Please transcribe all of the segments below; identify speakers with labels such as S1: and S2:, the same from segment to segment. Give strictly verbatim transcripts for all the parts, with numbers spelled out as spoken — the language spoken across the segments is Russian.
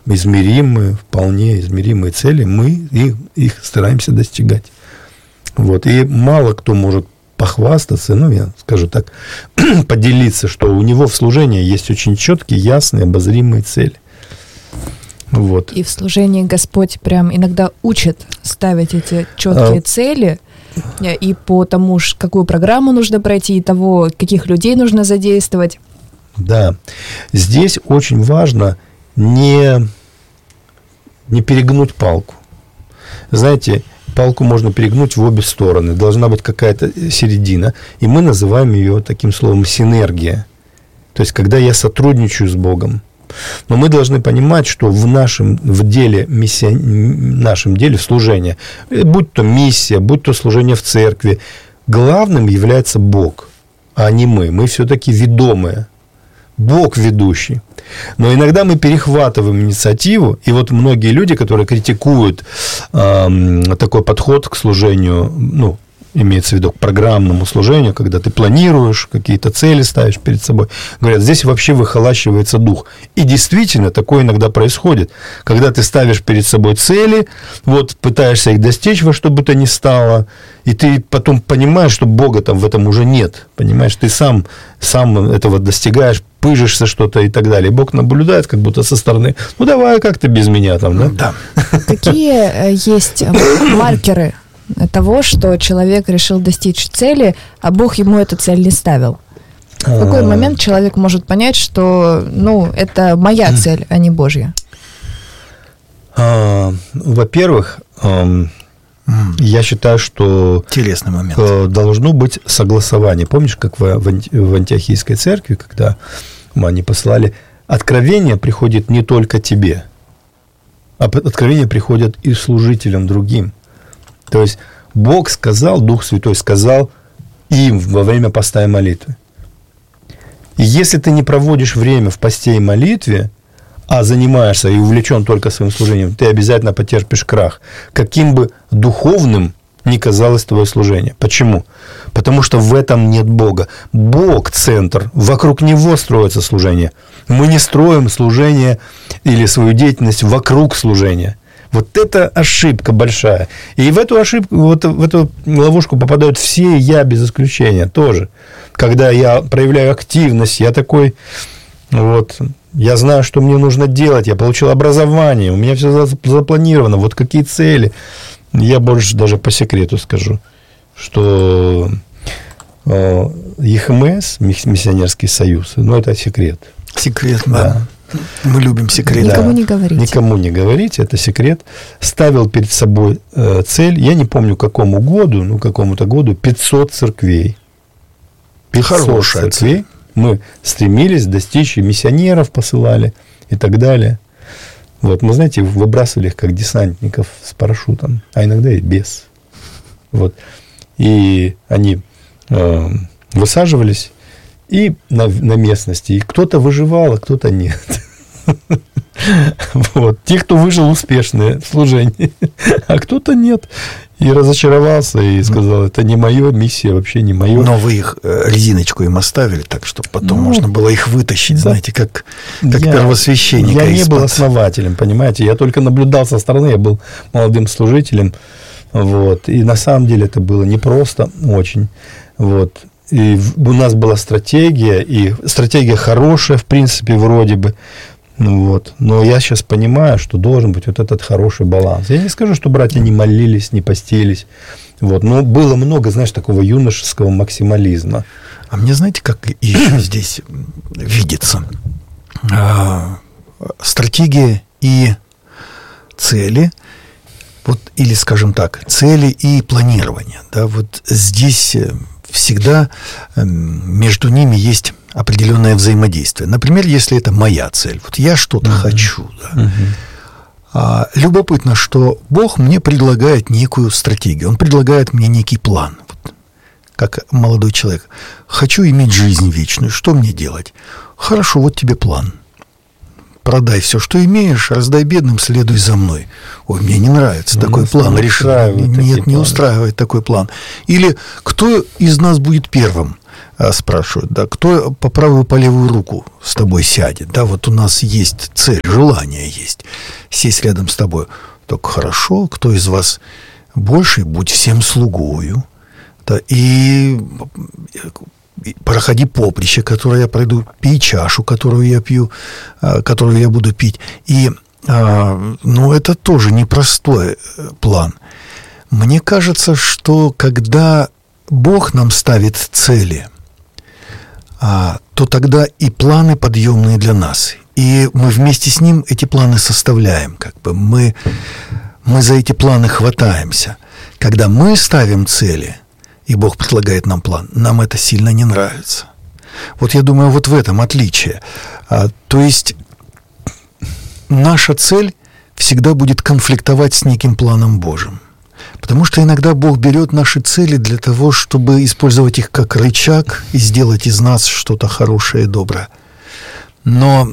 S1: измеримые, вполне измеримые цели, мы их, их стараемся достигать. Вот. И мало кто может похвастаться, ну, я скажу так, поделиться, что у него в служении есть очень четкие, ясные, обозримые цели. Вот.
S2: И в служении Господь прям иногда учит ставить эти четкие а... цели, и по тому, какую программу нужно пройти, и того, каких людей нужно задействовать.
S1: Да. Здесь очень важно не, не перегнуть палку. Знаете, палку можно перегнуть в обе стороны. Должна быть какая-то середина. И мы называем ее таким словом синергия. То есть, когда я сотрудничаю с Богом. Но мы должны понимать, что в нашем в деле, миссия, нашем деле служения, будь то миссия, будь то служение в церкви, главным является Бог, а не мы. Мы все-таки ведомые. Бог ведущий. Но иногда мы перехватываем инициативу, и вот многие люди, которые критикуют э, такой подход к служению, ну, имеется в виду к программному служению, когда ты планируешь, какие-то цели ставишь перед собой, говорят, здесь вообще выхолащивается дух. И действительно, такое иногда происходит. Когда ты ставишь перед собой цели, вот пытаешься их достичь во что бы то ни стало, и ты потом понимаешь, что Бога там в этом уже нет. Понимаешь, ты сам, сам этого достигаешь, пыжишься что-то и так далее. И Бог наблюдает как будто со стороны. Ну, давай как-то без меня там, да?
S2: Да. Какие есть маркеры того, что человек решил достичь цели, а Бог ему эту цель не ставил? В какой А-а-а. момент человек может понять, что, ну, это моя цель, а не Божья?
S1: А-а-а. Во-первых, а-а-а, я считаю, что
S3: интересный момент.
S1: Должно быть согласование. Помнишь, как в, в Антиохийской церкви, когда они послали, откровение приходит не только тебе, а откровение приходит и служителям другим. То есть Бог сказал, Дух Святой сказал им во время поста и молитвы. И если ты не проводишь время в посте и молитве, а занимаешься и увлечен только своим служением, ты обязательно потерпишь крах, каким бы духовным ни казалось твое служение. Почему? Потому что в этом нет Бога. Бог – центр, вокруг Него строится служение. Мы не строим служение или свою деятельность вокруг служения. Вот это ошибка большая. И в эту ошибку, вот в эту ловушку попадают все, я без исключения тоже. Когда я проявляю активность, я такой, вот, я знаю, что мне нужно делать, я получил образование, у меня все запланировано, вот какие цели. Я больше даже по секрету скажу, что ЕХМС, Миссионерский союз, ну, это секрет.
S3: Секрет, да. да. Мы любим секрет.
S2: Никому
S1: да.
S2: не говорите.
S1: Никому не говорите, это секрет. Ставил перед собой э, цель, я не помню, какому году, ну, какому-то году, пятьсот церквей. пятьсот Хорошая церквей. Цель. Мы стремились достичь, и миссионеров посылали, и так далее. Вот, мы, знаете, выбрасывали их, как десантников с парашютом, а иногда и без. Вот. И они э, высаживались, и на, на местности. И кто-то выживал, а кто-то нет. Вот. Те, кто выжил, успешные в служении, а кто-то нет. И разочаровался, и сказал, это не моя миссия, вообще не мое.
S3: Но вы их, резиночку им оставили, так, чтобы потом ну, можно было их вытащить, да. знаете, как, как я, первосвященника.
S1: Я не был основателем, понимаете, я только наблюдал со стороны, я был молодым служителем. Вот. И на самом деле это было непросто очень. Вот. И у нас была стратегия, и стратегия хорошая, в принципе, вроде бы. Ну, вот. Но я сейчас понимаю, что должен быть вот этот хороший баланс. Я не скажу, что братья не молились, не постились. Вот. Но было много, знаешь, такого юношеского максимализма.
S3: А мне, знаете, как еще здесь видится? Стратегия и цели, вот, или, скажем так, цели и планирование. Да, вот здесь всегда между ними есть определенное взаимодействие. Например, если это моя цель, вот я что-то uh-huh. хочу. Да. Uh-huh. А, любопытно, что Бог мне предлагает некую стратегию, Он предлагает мне некий план. Вот, как молодой человек. Хочу иметь жизнь вечную, что мне делать? Хорошо, вот тебе план. Продай все, что имеешь, раздай бедным, следуй за мной. Ой, мне не нравится ну, такой план. Решаю. Нет, не планы. устраивает такой план. Или кто из нас будет первым? спрашивают, да, кто по правую, по левую руку с тобой сядет, да, вот у нас есть цель, желание есть, сесть рядом с тобой. Так хорошо, кто из вас больше, будь всем слугою, да, и проходи поприще, которое я пройду, пей чашу, которую я пью, которую я буду пить. И, ну, это тоже непростой план. Мне кажется, что когда Бог нам ставит цели, то тогда и планы подъемные для нас. И мы вместе с Ним эти планы составляем. Как бы мы, мы за эти планы хватаемся. Когда мы ставим цели, и Бог предлагает нам план, нам это сильно не нравится. Вот я думаю, вот в этом отличие. А, то есть наша цель всегда будет конфликтовать с неким планом Божьим. Потому что иногда Бог берет наши цели для того, чтобы использовать их как рычаг и сделать из нас что-то хорошее и доброе. Но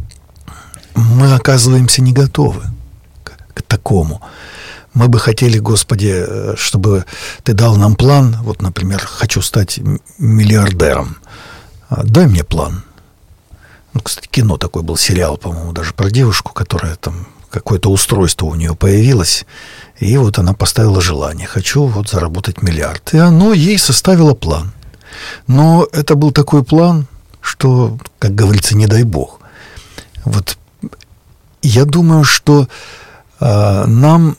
S3: мы оказываемся не готовы к, к такому. Мы бы хотели, Господи, чтобы Ты дал нам план. Вот, например, хочу стать миллиардером. Дай мне план. Ну, кстати, кино такой был, сериал, по-моему, даже про девушку, которая там, какое-то устройство у нее появилось, и вот она поставила желание. Хочу вот заработать миллиард. И оно ей составило план. Но это был такой план, что, как говорится, не дай Бог. Вот я думаю, что э, нам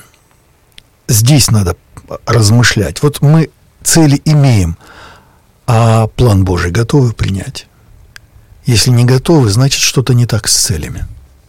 S3: здесь надо размышлять. Вот мы цели имеем, а план Божий готовы принять? Если не готовы, значит, что-то не так с целями.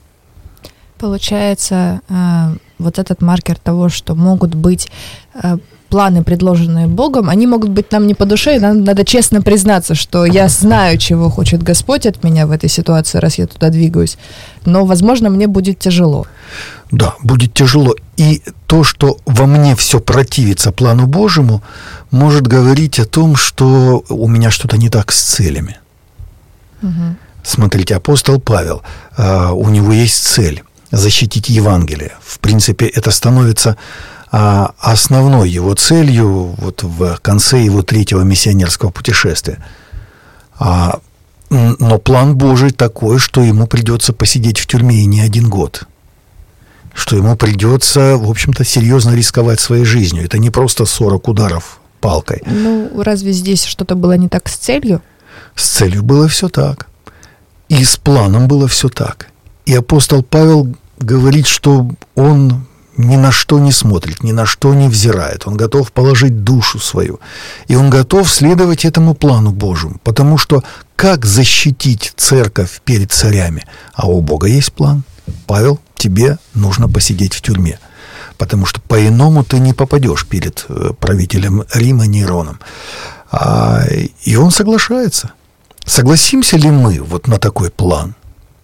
S2: Получается, э, вот этот маркер того, что могут быть э, планы, предложенные Богом, они могут быть нам не по душе, и нам надо честно признаться, что я знаю, чего хочет Господь от меня в этой ситуации, раз я туда двигаюсь, но, возможно, мне будет тяжело.
S3: Да, будет тяжело. И то, что во мне все противится плану Божьему, может говорить о том, что у меня что-то не так с целями. Угу. Смотрите, апостол Павел, э, у него есть цель – защитить Евангелие. В принципе, это становится э, основной его целью вот в конце его третьего миссионерского путешествия. А, но план Божий такой, что ему придется посидеть в тюрьме и не один год. Что ему придется, в общем-то, серьезно рисковать своей жизнью. Это не просто сорок ударов палкой.
S2: Ну, разве здесь что-то было не так с целью?
S3: С целью было все так. И с планом было все так. И апостол Павел говорит, что он ни на что не смотрит, ни на что не взирает. Он готов положить душу свою. И он готов следовать этому плану Божьему. Потому что как защитить церковь перед царями? А у Бога есть план. Павел, тебе нужно посидеть в тюрьме. Потому что по-иному ты не попадешь перед правителем Рима Нероном. А, и он соглашается. Согласимся ли мы вот на такой план,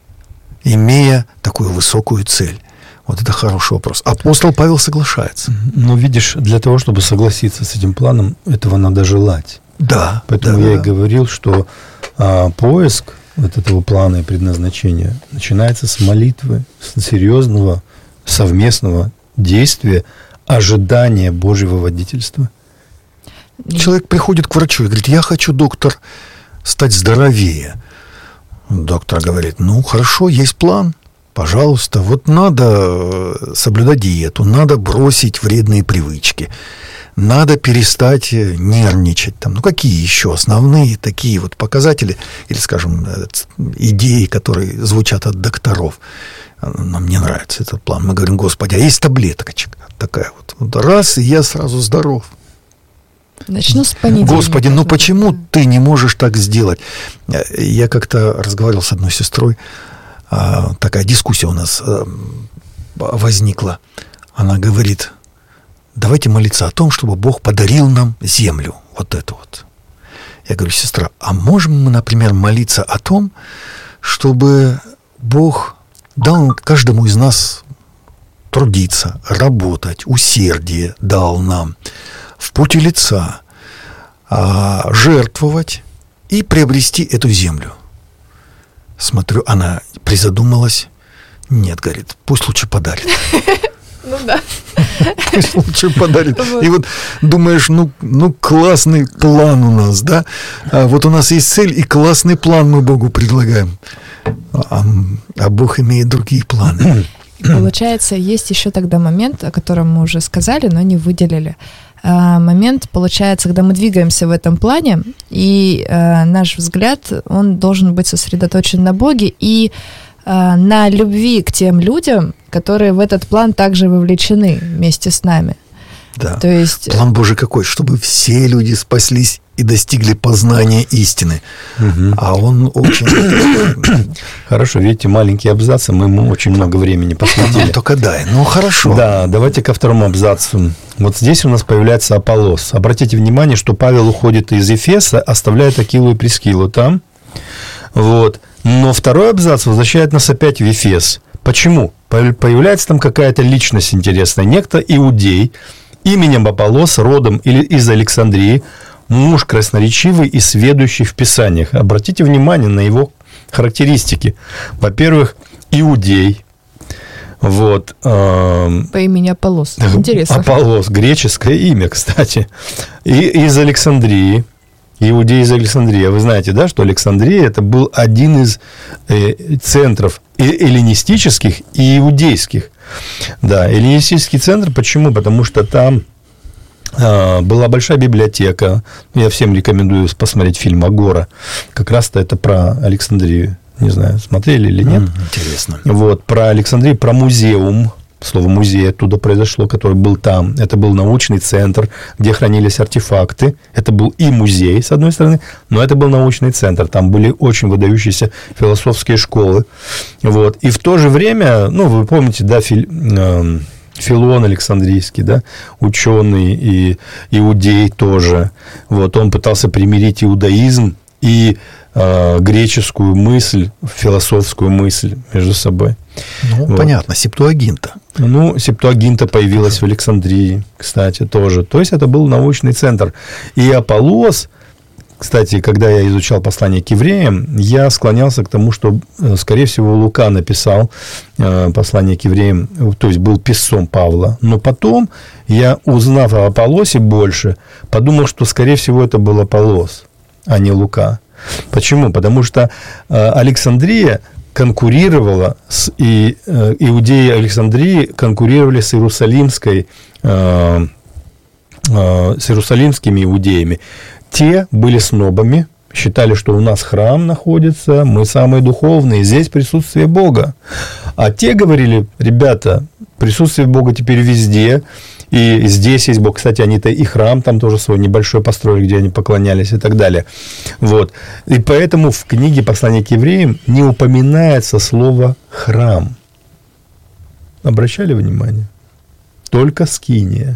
S3: имея такую высокую цель? Вот это хороший вопрос. Апостол Павел соглашается.
S1: Ну, видишь, для того, чтобы согласиться с этим планом, этого надо желать.
S3: Да.
S1: Поэтому
S3: да,
S1: я
S3: да.
S1: и говорил, что а, поиск вот этого плана и предназначения начинается с молитвы, с серьезного совместного действия, ожидания Божьего водительства.
S3: Человек приходит к врачу и говорит: я хочу, доктор, стать здоровее. Доктор говорит: ну, хорошо, есть план, пожалуйста, вот надо соблюдать диету, надо бросить вредные привычки, надо перестать нервничать. Там, ну, какие еще основные такие вот показатели, или, скажем, идеи, которые звучат от докторов. Нам не нравится этот план. Мы говорим: Господи, а есть таблеточка такая вот. Вот раз, и я сразу здоров.
S2: Начну с понедельника.
S3: Господи, ну почему ты не можешь так сделать? Я как-то разговаривал с одной сестрой, такая дискуссия у нас возникла. Она говорит: давайте молиться о том, чтобы Бог подарил нам землю. Вот это вот. Я говорю: сестра, а можем мы, например, молиться о том, чтобы Бог дал каждому из нас трудиться, работать, усердие дал нам, в поте лица, а, жертвовать и приобрести эту землю. Смотрю, она призадумалась. Нет, говорит, пусть лучше подарит.
S2: Ну да.
S3: Пусть лучше подарит. И вот думаешь, ну, ну классный план у нас, да? А вот у нас есть цель, и классный план мы Богу предлагаем. А, а Бог имеет другие планы.
S2: Получается, есть еще тогда момент, о котором мы уже сказали, но не выделили. А, момент, получается, когда мы двигаемся в этом плане, и а, наш взгляд, он должен быть сосредоточен на Боге и а, на любви к тем людям, которые в этот план также вовлечены вместе с нами.
S3: Да.
S2: То есть...
S3: План Божий какой? Чтобы все люди спаслись и достигли познания истины. Угу. А он очень...
S1: Хорошо, видите, маленькие абзацы, мы ему очень много времени посвятили.
S3: Ну, только дай, ну хорошо.
S1: Да, давайте ко второму абзацу. Вот здесь у нас появляется Аполлос. Обратите внимание, что Павел уходит из Ефеса, оставляет Акилу и Прискилу там. Вот. Но второй абзац возвращает нас опять в Ефес. Почему? Появляется там какая-то личность интересная. Некто иудей, именем Аполлос, родом или из Александрии, муж красноречивый и сведущий в Писаниях. Обратите внимание на его характеристики. Во-первых, иудей. Вот, э,
S2: по имени Аполлос. Интересно.
S1: Аполлос, греческое имя, кстати. И из Александрии. Иудей из Александрии. Вы знаете, да, что Александрия – это был один из э, центров эллинистических и иудейских. Да, эллинистический центр. Почему? Потому что там э, была большая библиотека. Я всем рекомендую посмотреть фильм «Агора». Как раз-то это про Александрию. Не знаю, смотрели или нет.
S3: Интересно.
S1: Вот, про Александрию, про музеум. Слово «музей» оттуда произошло, который был там. Это был научный центр, где хранились артефакты. Это был и музей, с одной стороны, но это был научный центр. Там были очень выдающиеся философские школы. Вот. И в то же время, ну, вы помните, да, Фил, э, Филон Александрийский, да, ученый и иудей тоже. Вот. Он пытался примирить иудаизм и э, греческую мысль, философскую мысль между собой.
S3: Ну, вот. Понятно, Септуагинта.
S1: Ну, Септуагинта появилась в Александрии, кстати, тоже. То есть, это был научный центр. И Аполлос, кстати, когда я изучал послание к евреям, я склонялся к тому, что, скорее всего, Лука написал послание к евреям, то есть, был писцом Павла. Но потом, я, узнав о Аполлосе больше, подумал, что, скорее всего, это был Аполлос, а не Лука. Почему? Потому что Александрия конкурировала с и, э, иудеи Александрии конкурировали с иерусалимской э, э, с иерусалимскими иудеями. Те были снобами, считали, что у нас храм находится, мы самые духовные, здесь присутствие Бога. А те говорили: ребята, присутствие Бога теперь везде, и здесь есть Бог. Кстати, они-то и храм там тоже свой небольшой построили, где они поклонялись и так далее. Вот. И поэтому в книге «Послание к евреям» не упоминается слово «храм». Обращали внимание? Только скиния.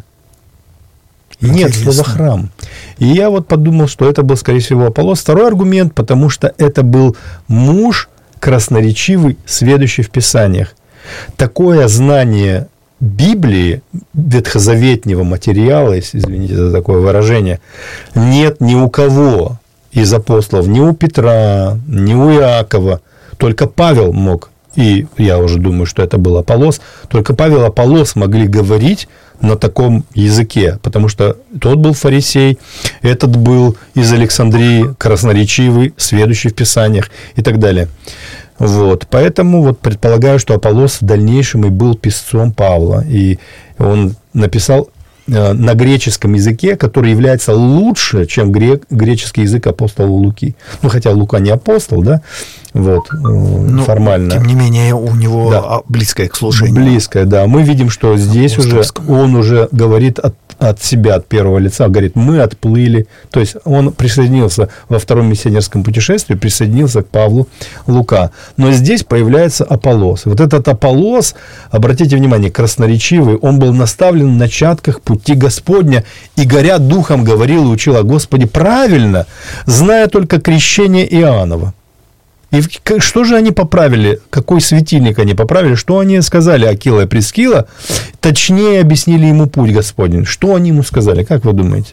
S1: Нет слова «храм». И я вот подумал, что это был, скорее всего, Аполлос. Второй аргумент, потому что это был муж красноречивый, сведущий в Писаниях. Такое знание Библии, ветхозаветнего материала, если, извините за такое выражение, нет ни у кого из апостолов, ни у Петра, ни у Иакова. Только Павел мог, и я уже думаю, что это был Аполлос, только Павел и Аполлос могли говорить на таком языке, потому что тот был фарисей, этот был из Александрии, красноречивый, сведущий в Писаниях и так далее. Вот, поэтому вот предполагаю, что Аполлос в дальнейшем и был писцом Павла, и он написал э, на греческом языке, который является лучше, чем грек, греческий язык апостола Луки. Ну, хотя Лука не апостол, да, вот, э, ну, формально.
S3: Тем не менее, у него да. близкое к служению.
S1: Близкое, да. Мы видим, что здесь уже он уже говорит от, от себя, от первого лица, говорит: мы отплыли. То есть, он присоединился во втором миссионерском путешествии, присоединился к Павлу Лука. Но здесь появляется Аполлос. И вот этот Аполлос, обратите внимание, красноречивый, он был наставлен в начатках пути Господня, и, горя духом, говорил и учил о Господе правильно, зная только крещение Иоаннова. И что же они поправили? Какой светильник они поправили? Что они сказали Акила и Прискила? Точнее объяснили ему путь Господень. Что они ему сказали? Как вы думаете?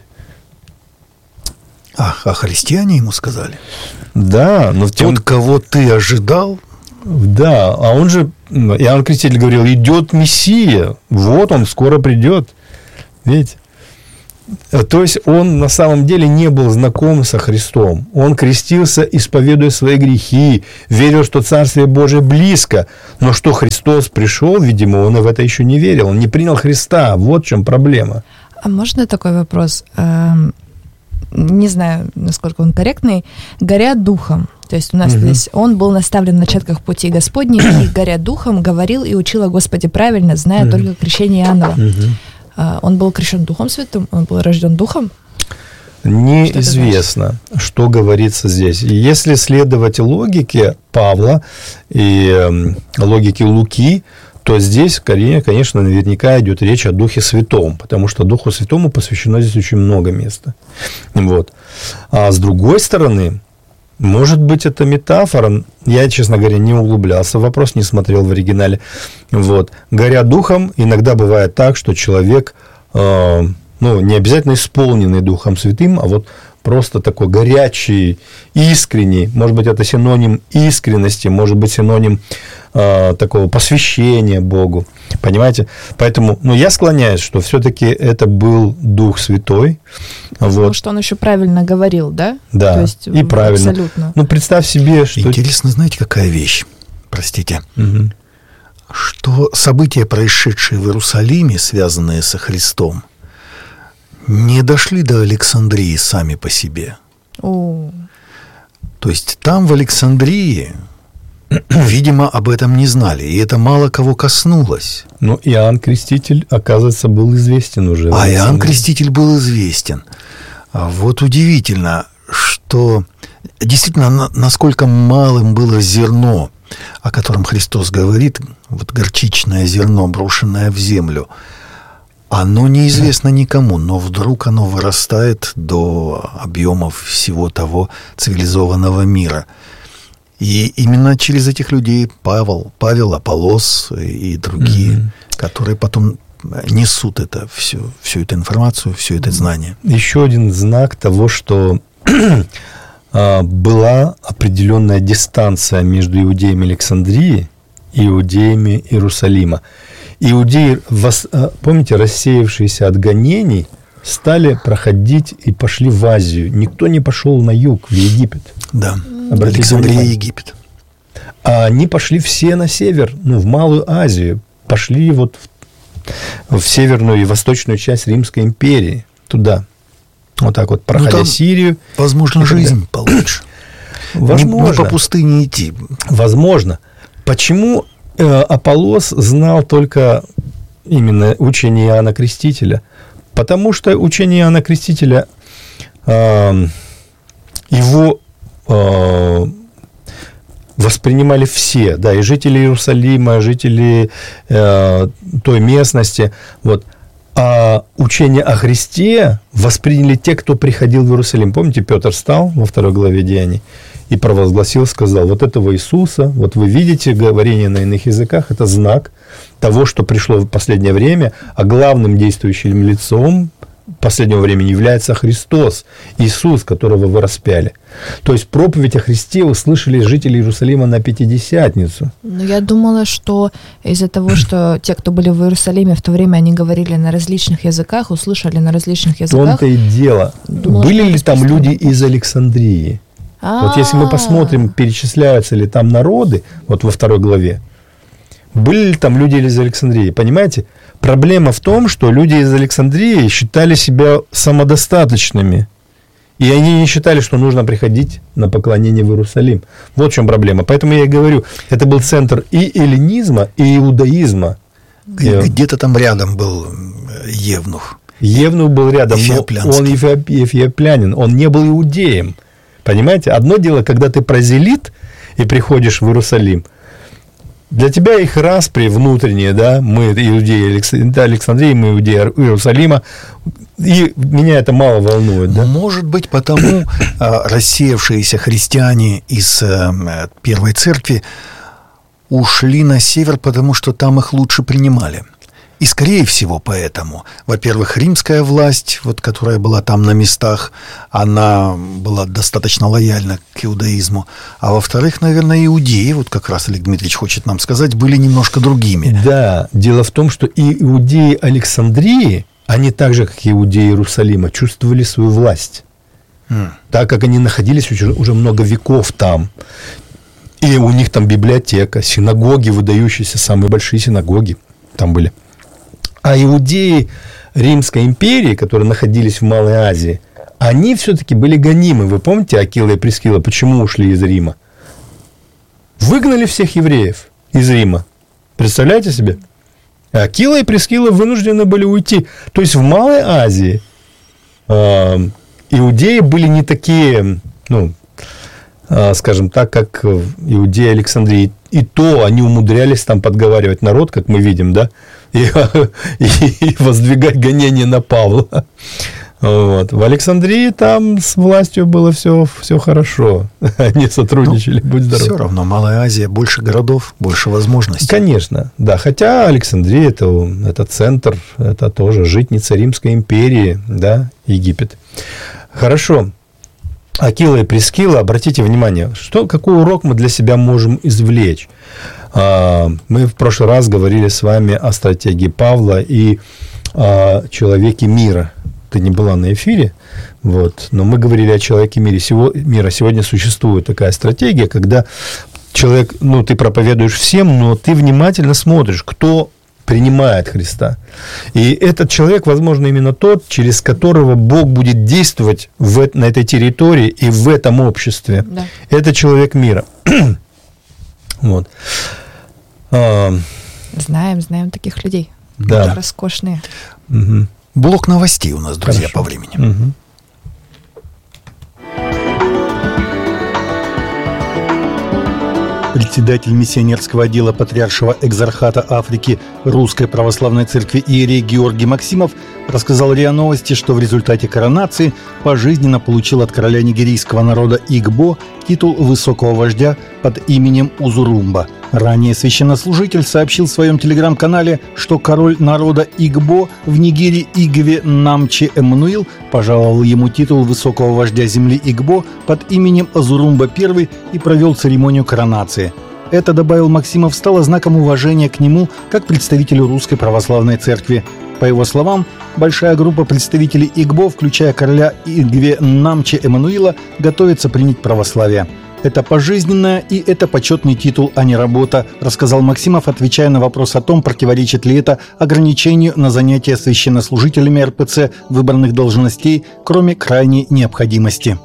S3: А, а христиане ему сказали?
S1: Да. Но
S3: тем... Тот, кого ты ожидал,
S1: Да, а он же, Иоанн Креститель говорил, идет Мессия, вот он скоро придет. Видите? То есть он на самом деле не был знаком со Христом. Он крестился, исповедуя свои грехи, верил, что Царствие Божие близко. Но что Христос пришел, видимо, он и в это еще не верил. Он не принял Христа. Вот в чем проблема.
S2: А можно такой вопрос? Не знаю, насколько он корректный. Горя духом. То есть у нас угу. здесь он был наставлен в начатках пути Господней, и, горя духом, говорил и учил о Господе правильно, зная угу. только крещение Иоаннова. Угу. Он был крещен Духом Святым? Он был рожден Духом?
S1: Неизвестно, что, что говорится здесь. Если следовать логике Павла и логике Луки, то здесь, конечно, наверняка идет речь о Духе Святом, потому что Духу Святому посвящено здесь очень много места. Вот. А с другой стороны, может быть, это метафора. Я, честно говоря, не углублялся в вопрос, не смотрел в оригинале. Вот. Горя духом, иногда бывает так, что человек, э, ну, не обязательно исполненный Духом Святым, а вот просто такой горячий, искренний. Может быть, это синоним искренности, может быть, синоним э, такого посвящения Богу. Понимаете? Поэтому, ну, я склоняюсь, что все-таки это был Дух Святой.
S2: Потому вот. Что он еще правильно говорил, да?
S1: Да,
S2: то есть,
S1: и правильно.
S2: Абсолютно.
S1: Ну, представь себе, что...
S3: Интересно, знаете, какая вещь? Простите.
S1: Угу.
S3: Что события, происшедшие в Иерусалиме, связанные со Христом, не дошли до Александрии сами по себе.
S2: О.
S3: То есть там, в Александрии, видимо, об этом не знали, и это мало кого коснулось.
S1: Но Иоанн Креститель, оказывается, был известен уже.
S3: А Иоанн Креститель был известен. А вот удивительно, что действительно, насколько малым было зерно, о котором Христос говорит, вот горчичное зерно, брошенное в землю, оно неизвестно никому, но вдруг оно вырастает до объемов всего того цивилизованного мира. И именно через этих людей Павел, Павел, Аполлос и другие, mm-hmm. которые потом несут это, всю, всю эту информацию, все это знание.
S1: Еще один знак того, что была определенная дистанция между иудеями Александрии и иудеями Иерусалима. Иудеи, помните, рассеявшиеся от гонений, стали проходить и пошли в Азию. Никто не пошел на юг, в Египет.
S3: Да, Александрия и Египет.
S1: А они пошли все на север, ну, в Малую Азию. Пошли вот в, в северную и восточную часть Римской империи. Туда. Вот так вот, проходя ну, Сирию.
S3: Возможно, жизнь получше.
S1: Возможно.
S3: Не, не по пустыне идти.
S1: Возможно. Почему э, Аполлос знал только именно учение Иоанна Крестителя? Потому что учение Иоанна Крестителя, э, его э, воспринимали все, да, и жители Иерусалима, жители э, той местности, вот. А учение о Христе восприняли те, кто приходил в Иерусалим. Помните, Петр встал во второй главе Деяний и провозгласил, сказал, вот этого Иисуса, вот вы видите говорение на иных языках, это знак того, что пришло в последнее время, а главным действующим лицом последнего времени является Христос, Иисус, которого вы распяли. То есть проповедь о Христе услышали жители Иерусалима на Пятидесятницу.
S2: Ну, я думала, что из-за того, что те, кто были в Иерусалиме в то время, они говорили на различных языках, услышали на различных языках.
S1: В том-то и дело. Думала, были ли там люди из Александрии? А-а-а. Вот если мы посмотрим, перечисляются ли там народы, вот во второй главе, были ли там люди из Александрии? Понимаете? Проблема в том, что люди из Александрии считали себя самодостаточными. И они не считали, что нужно приходить на поклонение в Иерусалим. Вот в чем проблема. Поэтому я и говорю, это был центр и эллинизма, и иудаизма.
S3: Где-то там рядом был Евнух.
S1: Евнух был рядом, но он эфиоплянин, он не был иудеем. Понимаете? Одно дело, когда ты прозелит и приходишь в Иерусалим, для тебя их распри внутренние, да, мы иудеи Александрии, мы иудеи Иерусалима, и меня это мало волнует, да?
S3: Может быть, потому рассеявшиеся христиане из первой церкви ушли на север, потому что там их лучше принимали. И, скорее всего, поэтому, во-первых, римская власть, вот, которая была там на местах, она была достаточно лояльна к иудаизму. А во-вторых, наверное, иудеи, вот как раз Олег Дмитриевич хочет нам сказать, были немножко другими.
S1: Да, дело в том, что и иудеи Александрии, они так же, как и иудеи Иерусалима, чувствовали свою власть. Mm. Так как они находились уже, уже много веков там. И у них там библиотека, синагоги, выдающиеся, самые большие синагоги там были. А иудеи Римской империи, которые находились в Малой Азии, они все-таки были гонимы. Вы помните Акила и Прискила, почему ушли из Рима? Выгнали всех евреев из Рима. Представляете себе? Акила и Прискила вынуждены были уйти. То есть в Малой Азии э, иудеи были не такие, ну, э, скажем так, как иудеи Александрии. И то они умудрялись там подговаривать народ, как мы видим, да, и, и, и воздвигать гонения на Павла. Вот. В Александрии там с властью было все, все хорошо. Они сотрудничали, ну, будь здоров.
S3: Все равно Малая Азия, больше городов, больше возможностей.
S1: Конечно, да. Хотя Александрия это, это центр, это тоже житница Римской империи, да, Египет. Хорошо. Акила и Прискила, обратите внимание, что, какой урок мы для себя можем извлечь. Мы в прошлый раз говорили с вами о стратегии Павла и о человеке мира. Ты не была на эфире, вот, но мы говорили о человеке мире. мира. Сегодня существует такая стратегия, когда человек, ну, ты проповедуешь всем, но ты внимательно смотришь, кто принимает Христа. И этот человек, возможно, именно тот, через которого Бог будет действовать в, на этой территории и в этом обществе. Да. Это человек мира. Вот.
S2: Знаем, знаем таких людей.
S1: Да.
S2: Роскошные.
S3: Угу. Блок новостей у нас, друзья, Хорошо. По времени.
S1: Угу.
S3: Председатель миссионерского отдела Патриаршего экзархата Африки Русской Православной Церкви иерей Георгий Максимов рассказал РИА Новости, что в результате коронации пожизненно получил от короля нигерийского народа Игбо титул высокого вождя под именем Узурумба. Ранее священнослужитель сообщил в своем телеграм-канале, что король народа Игбо в Нигерии Игве Намче Эммануил пожаловал ему титул высокого вождя земли Игбо под именем Узурумба I и провел церемонию коронации. Это, добавил Максимов, стало знаком уважения к нему как представителю Русской Православной Церкви. По его словам, большая группа представителей Игбо, включая короля Игве Намче Эммануила, готовится принять православие. Это пожизненное и это почетный титул, а не работа, рассказал Максимов, отвечая на вопрос о том, противоречит ли это ограничению на занятия священнослужителями эр пэ цэ выбранных должностей, кроме крайней необходимости.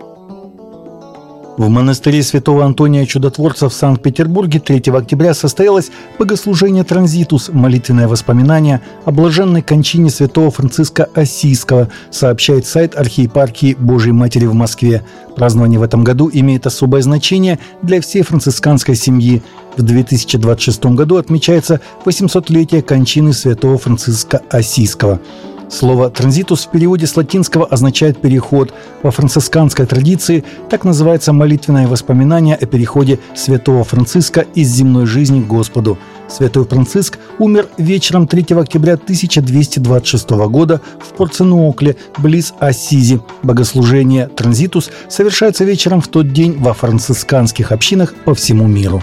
S3: В монастыре святого Антония Чудотворца в Санкт-Петербурге третьего октября состоялось богослужение «Транзитус», молитвенное воспоминание о блаженной кончине святого Франциска Ассизского, сообщает сайт архиепархии Божией Матери в Москве. Празднование в этом году имеет особое значение для всей францисканской семьи. В две тысячи двадцать шестом году отмечается восьмисотлетие кончины святого Франциска Ассизского. Слово «транзитус» в переводе с латинского означает «переход». Во францисканской традиции так называется молитвенное воспоминание о переходе святого Франциска из земной жизни к Господу. Святой Франциск умер вечером третьего октября тысяча двести двадцать шестого года в Порценуокле, близ Ассизи. Богослужение «транзитус» совершается вечером в тот день во францисканских общинах по всему миру.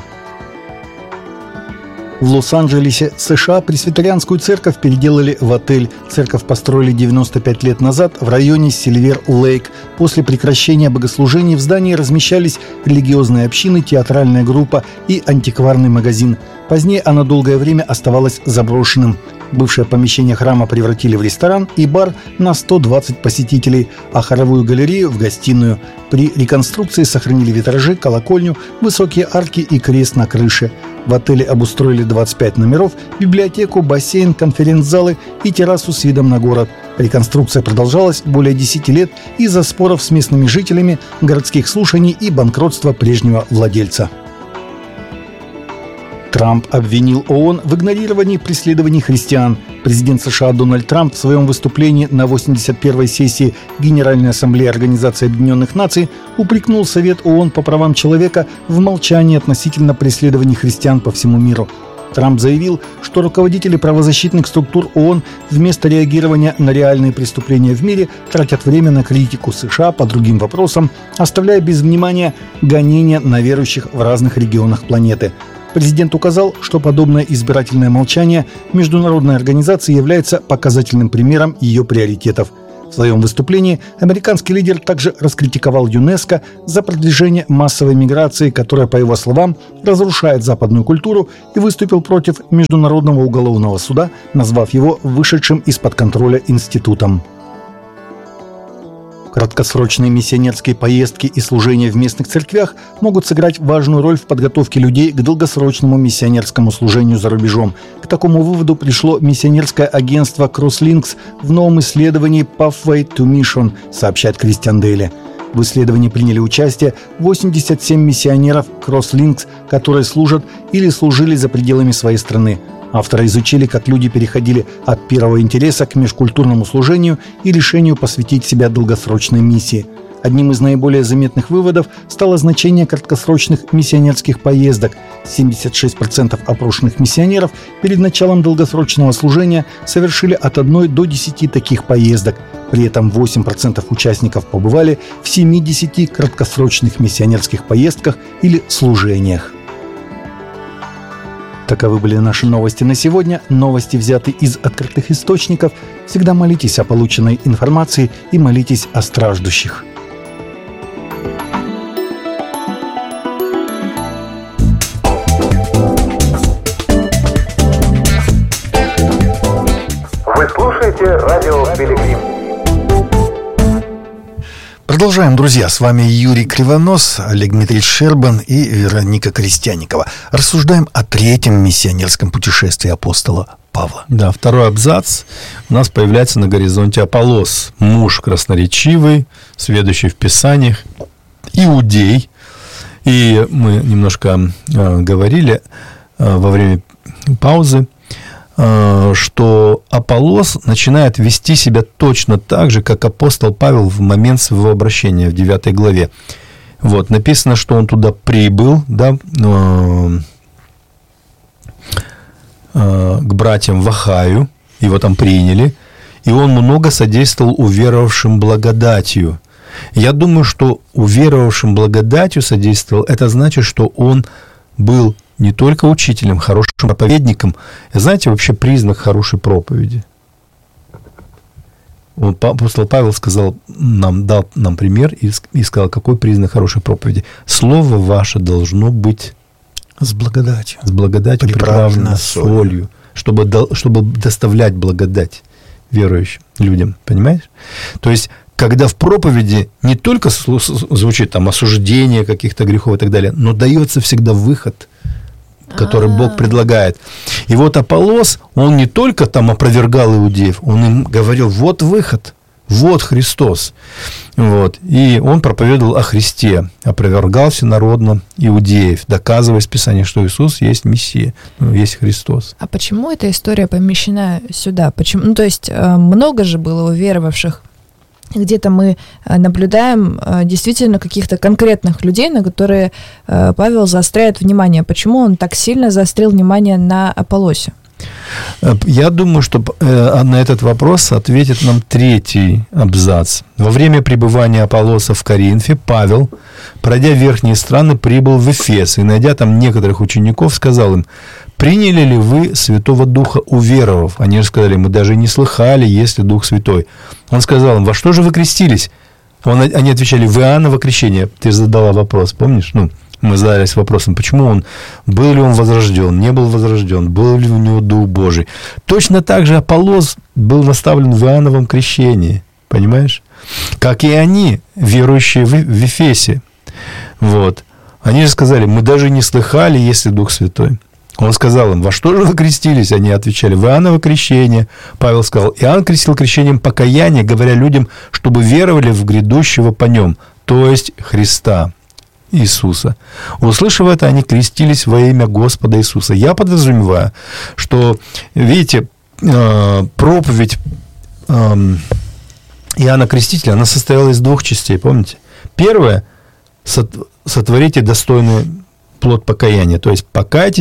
S3: В Лос-Анджелесе, США, пресвитерианскую церковь переделали в отель. Церковь построили девяносто пять лет назад в районе Сильвер-Лейк. После прекращения богослужений в здании размещались религиозные общины, театральная группа и антикварный магазин. Позднее оно долгое время оставалось заброшенным. Бывшее помещение храма превратили в ресторан и бар на сто двадцать посетителей, а хоровую галерею – в гостиную. При реконструкции сохранили витражи, колокольню, высокие арки и крест на крыше. В отеле обустроили двадцать пять номеров, библиотеку, бассейн, конференц-залы и террасу с видом на город. Реконструкция продолжалась более десяти лет из-за споров с местными жителями, городских слушаний и банкротства прежнего владельца. Трамп обвинил ООН в игнорировании преследований христиан. Президент США Дональд Трамп в своем выступлении на восемьдесят первой сессии Генеральной Ассамблеи Организации Объединенных Наций упрекнул Совет ООН по правам человека в молчании относительно преследований христиан по всему миру. Трамп заявил, что руководители правозащитных структур ООН вместо реагирования на реальные преступления в мире тратят время на критику США по другим вопросам, оставляя без внимания гонения на верующих в разных регионах планеты. Президент указал, что подобное избирательное молчание международной организации является показательным примером ее приоритетов. В своем выступлении американский лидер также раскритиковал ЮНЕСКО за продвижение массовой миграции, которая, по его словам, разрушает западную культуру, и выступил против Международного уголовного суда, назвав его вышедшим из-под контроля институтом. Краткосрочные миссионерские поездки и служения в местных церквях могут сыграть важную роль в подготовке людей к долгосрочному миссионерскому служению за рубежом. К такому выводу пришло миссионерское агентство CrossLinks в новом исследовании Pathway to Mission, сообщает Кристиан Дейли. В исследовании приняли участие восемьдесят семь миссионеров CrossLinks, которые служат или служили за пределами своей страны. Авторы изучили, как люди переходили от первого интереса к межкультурному служению и решению посвятить себя долгосрочной миссии. Одним из наиболее заметных выводов стало значение краткосрочных миссионерских поездок. семьдесят шесть процентов опрошенных миссионеров перед началом долгосрочного служения совершили от одной до десяти таких поездок. При этом восемь процентов участников побывали в семидесяти краткосрочных миссионерских поездках или служениях. Таковы были наши новости на сегодня. Новости взяты из открытых источников. Всегда молитесь о полученной информации и молитесь о страждущих.
S4: Вы слушаете радио Пилигрим.
S3: Продолжаем, друзья. С вами Юрий Кривонос, Олег Дмитриевич Щербан и Вероника Крестьянникова. Рассуждаем о третьем миссионерском путешествии апостола Павла.
S1: Да, второй абзац. У нас появляется на горизонте Аполлос, муж красноречивый, сведущий в Писаниях, иудей. И мы немножко э, говорили э, во время паузы, что Аполлос начинает вести себя точно так же, как апостол Павел в момент своего обращения в девятой главе. Вот, написано, что он туда прибыл, да, э, э, к братьям в Ахаю, его там приняли, и он много содействовал уверовавшим благодатью. Я думаю, что уверовавшим благодатью содействовал, это значит, что он был не только учителем, хорошим проповедником. Знаете, вообще признак хорошей проповеди? Вот апостол Павел сказал нам, дал нам пример и, и сказал, какой признак хорошей проповеди. Слово ваше должно быть
S3: с благодатью,
S1: с благодатью приправлено солью, чтобы, чтобы доставлять благодать верующим людям. Понимаешь? То есть, когда в проповеди не только звучит там осуждение каких-то грехов и так далее, но дается всегда выход, который А-а-а. Бог предлагает. И вот Аполлос, он не только там опровергал иудеев, он им говорил, вот выход, вот Христос. Вот. И он проповедовал о Христе, опровергал всенародно иудеев, доказывая из Писания, что Иисус есть Мессия, есть Христос.
S2: А почему эта история помещена сюда? Почему? Ну, то есть, много же было уверовавших. Где-то мы наблюдаем действительно каких-то конкретных людей, на которые Павел заостряет внимание. Почему он так сильно заострил внимание на Аполлосе?
S1: Я думаю, что на этот вопрос ответит нам третий абзац. Во время пребывания Аполлоса в Коринфе Павел, пройдя верхние страны, прибыл в Эфес и, найдя там некоторых учеников, сказал им: «Приняли ли вы Святого Духа, уверовав?» Они же сказали: «Мы даже не слыхали, есть ли Дух Святой». Он сказал им: «Во что же вы крестились?» Он, они отвечали: «В Иоанново крещение». Ты задала вопрос, помнишь? Ну, мы задались вопросом, почему он, был ли он возрожден, не был возрожден, был ли у него Дух Божий. Точно так же Аполлос был наставлен в Иоанновом крещении, понимаешь? Как и они, верующие в, в Эфесе. Вот. Они же сказали: «Мы даже не слыхали, есть ли Дух Святой». Он сказал им: «Во что же вы крестились?» Они отвечали: «В Иоанново крещение». Павел сказал: «Иоанн крестил крещением покаяния, говоря людям, чтобы веровали в грядущего по нем, то есть Христа Иисуса». Услышав это, они крестились во имя Господа Иисуса. Я подразумеваю, что, видите, проповедь Иоанна Крестителя, она состояла из двух частей, помните? Первое: сотворите достойный плод покаяния, то есть покайтесь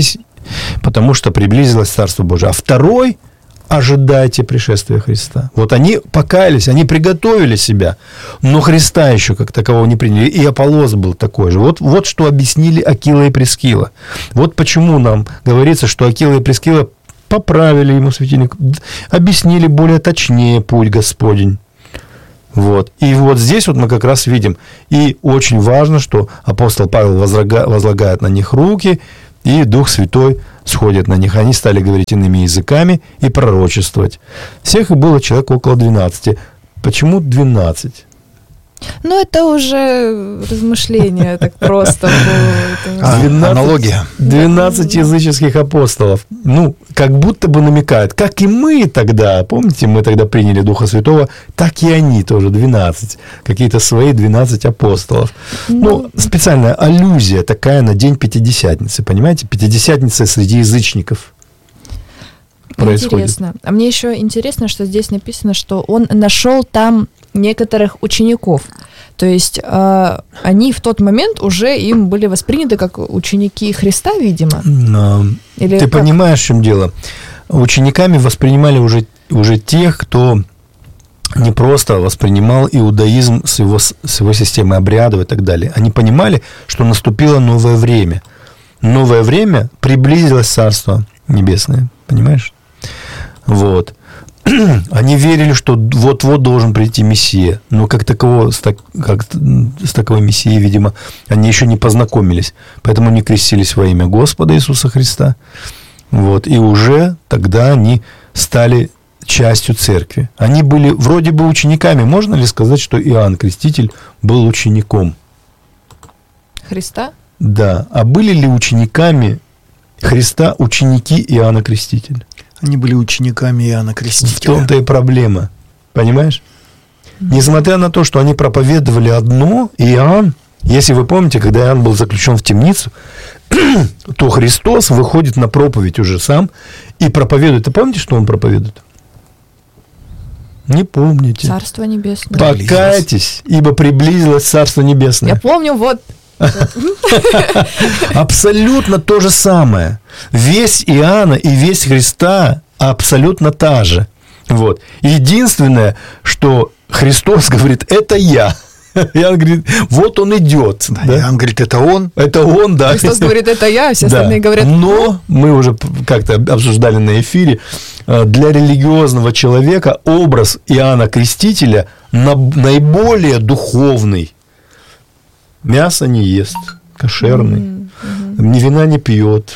S1: потому что приблизилось Царство Божие. А второй – ожидайте пришествия Христа. Вот они покаялись, они приготовили себя, но Христа еще как такового не приняли. И Аполлос был такой же. Вот, вот что объяснили Акила и Прискила. Вот почему нам говорится, что Акила и Прискила поправили ему светильник, объяснили более точнее путь Господень. Вот. И вот здесь вот мы как раз видим. И очень важно, что апостол Павел возлагает, возлагает на них руки, и Дух Святой сходит на них. Они стали говорить иными языками и пророчествовать. Всех их было человек около двенадцати. Почему двенадцать?
S2: Ну, это уже размышления так просто.
S3: А, аналогия.
S1: двенадцать языческих апостолов. Ну, как будто бы намекают, как и мы тогда, помните, мы тогда приняли Духа Святого, так и они тоже, двенадцать. Какие-то свои двенадцать апостолов. Ну, специальная аллюзия такая на день Пятидесятницы, понимаете? Пятидесятница среди язычников происходит.
S2: Интересно. А мне еще интересно, что здесь написано, что он нашел там некоторых учеников. То есть э, они в тот момент уже им были восприняты как ученики Христа, видимо.
S1: Но
S2: Или
S1: ты
S2: как?
S1: понимаешь, в чем дело? Учениками воспринимали уже, уже тех, кто не просто воспринимал иудаизм с его, с его системой обрядов и так далее. Они понимали, что наступило новое время. Новое время, приблизилось Царство Небесное. Понимаешь? Вот. Они верили, что вот-вот должен прийти Мессия, но как такового, с, так, как, с таковой Мессией, видимо, они еще не познакомились, поэтому они крестились во имя Господа Иисуса Христа, вот, и уже тогда они стали частью церкви. Они были вроде бы учениками. Можно ли сказать, что Иоанн Креститель был учеником
S2: Христа?
S1: Да. А были ли учениками Христа ученики Иоанна Крестителя?
S3: Они были учениками Иоанна Крестителя.
S1: В том-то и проблема. Понимаешь? Несмотря на то, что они проповедовали одно, Иоанн, если вы помните, когда Иоанн был заключен в темницу, то Христос выходит на проповедь уже сам и проповедует. Ты помните, что он проповедует? Не помните.
S2: Царство Небесное.
S1: Покайтесь, ибо приблизилось Царство Небесное.
S2: Я помню, вот.
S1: Абсолютно то же самое. Весть Иоанна и весть Христа абсолютно та же. Вот. Единственное, что Христос говорит, это я. Иоанн говорит, вот он идет.
S3: Да,
S1: да?
S3: Иоанн говорит, это он.
S1: Это он, да.
S2: Христос говорит, это я, а все
S1: Да.
S2: остальные говорят,
S1: но мы уже как-то обсуждали на эфире, для религиозного человека образ Иоанна Крестителя наиболее духовный. Мясо не ест, кошерный, mm-hmm. ни вина не пьет,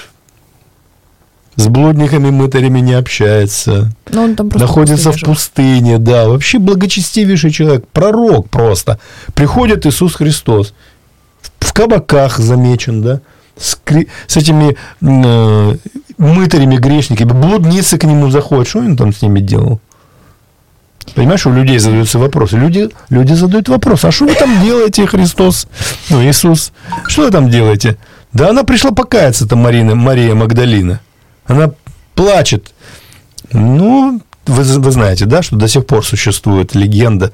S1: с блудниками, мытарями не общается,
S2: он там
S1: находится в пустыне, да, вообще благочестивейший человек, пророк просто. Приходит Иисус Христос, в кабаках замечен, да, с, кри... с этими э, мытарями, грешниками, блудницы к нему заходят, что он там с ними делал? Понимаешь, у людей задаются вопросы. Люди, люди задают вопрос, а что вы там делаете, Христос? Ну, Иисус, что вы там делаете? Да она пришла покаяться, это Марина, Мария Магдалина. Она плачет. Ну, вы, вы знаете, да, что до сих пор существует легенда,